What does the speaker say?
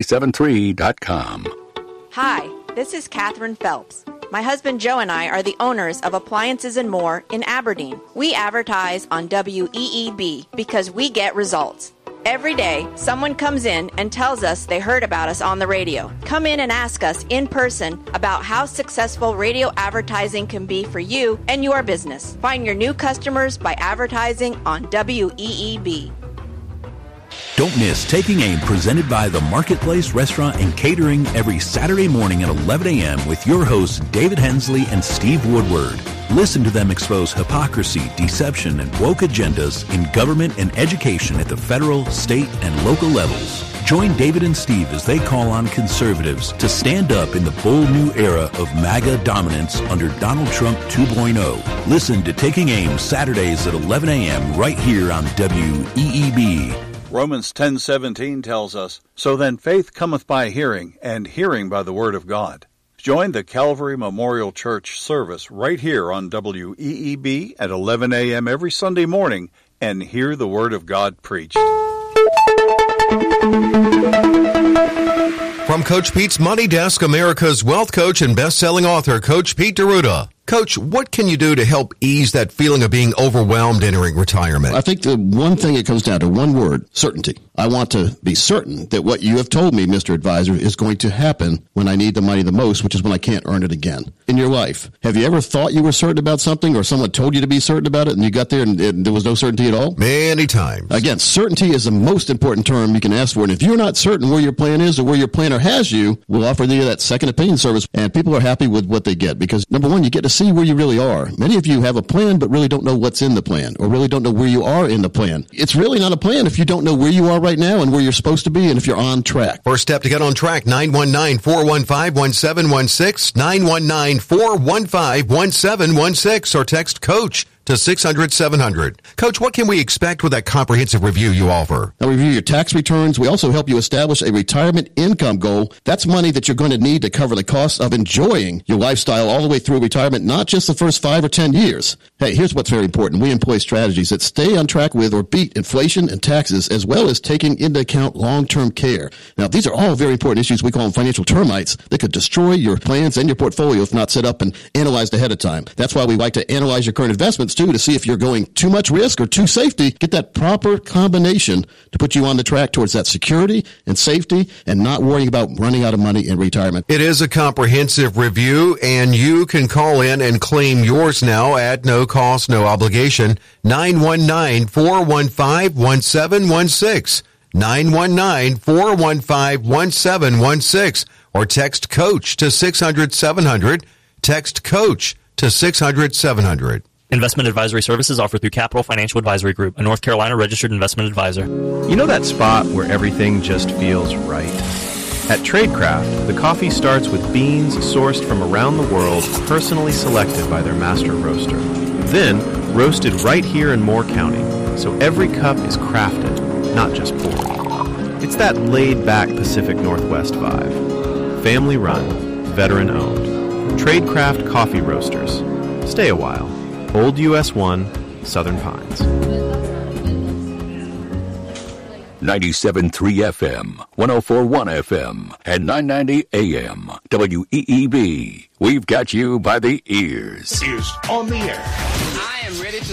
973.com. Hi, this is Catherine Phelps. My husband Joe and I are the owners of Appliances and More in Aberdeen. We advertise on WEEB because we get results. Every day, someone comes in and tells us they heard about us on the radio. Come in and ask us in person about how successful radio advertising can be for you and your business. Find your new customers by advertising on WEEB. Don't miss Taking Aim, presented by the Marketplace Restaurant and Catering, every Saturday morning at 11 a.m. with your hosts David Hensley and Steve Woodward. Listen to them expose hypocrisy, deception, and woke agendas in government and education at the federal, state, and local levels. Join David and Steve as they call on conservatives to stand up in the bold new era of MAGA dominance under Donald Trump 2.0. Listen to Taking Aim Saturdays at 11 a.m. right here on WEEB. Romans 10:17 tells us, "So then faith cometh by hearing, and hearing by the word of God." Join the Calvary Memorial Church service right here on WEEB at 11 a.m. every Sunday morning and hear the word of God preached. From Coach Pete's Money Desk, America's wealth coach and best-selling author, Coach Pete D'Arruda. Coach, what can you do to help ease that feeling of being overwhelmed entering retirement? I think the one thing it comes down to, one word, certainty. I want to be certain that what you have told me, Mr. Advisor, is going to happen when I need the money the most, which is when I can't earn it again. In your life, have you ever thought you were certain about something, or someone told you to be certain about it, and you got there and there was no certainty at all? Many times. Again, certainty is the most important term you can ask for, and if you're not certain where your plan is or where your planner has you, we'll offer you that second opinion service, and people are happy with what they get, because number one, you get to see where you really are. Many of you have a plan but really don't know what's in the plan, or really don't know where you are in the plan. It's really not a plan if you don't know where you are right now and where you're supposed to be, and if you're on track. First step to get on track, 919-415-1716, 919-415-1716, or text COACH to 600-700. Coach, what can we expect with that comprehensive review you offer? I'll review your tax returns. We also help you establish a retirement income goal. That's money that you're going to need to cover the cost of enjoying your lifestyle all the way through retirement, not just the first 5 or 10 years. Hey, here's what's very important. We employ strategies that stay on track with or beat inflation and taxes, as well as taking into account long-term care. Now, these are all very important issues. We call them financial termites that could destroy your plans and your portfolio if not set up and analyzed ahead of time. That's why we like to analyze your current investments too, to see if you're going too much risk or too safety. Get that proper combination to put you on the track towards that security and safety and not worrying about running out of money in retirement. It is a comprehensive review, and you can call in and claim yours now at no cost, no obligation. 919-415-1716. 919-415-1716. Or text COACH to 600-700. Text COACH to 600-700. Investment advisory services offered through Capital Financial Advisory Group, a North Carolina registered investment advisor. You know that spot where everything just feels right? At Tradecraft, the coffee starts with beans sourced from around the world, personally selected by their master roaster. Then, roasted right here in Moore County, so every cup is crafted, not just poured. It's that laid-back Pacific Northwest vibe. Family-run, veteran-owned. Tradecraft Coffee Roasters. Stay a while. Old US 1, Southern Pines. 97.3 FM, 104.1 FM, and 990 AM. WEEB. We've got you by the ears. Is on the air. I am ready to